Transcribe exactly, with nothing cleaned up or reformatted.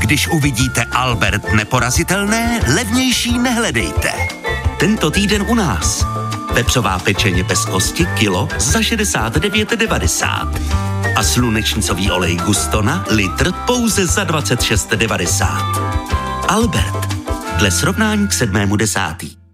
Když uvidíte Albert neporazitelné, levnější nehledejte. Tento týden u nás. Vepřová pečeně bez kosti kilo za šedesát devět devadesát. A slunečnicový olej Gustona litr pouze za dvacet šest devadesát. Albert. Dle srovnání k sedmému desátý.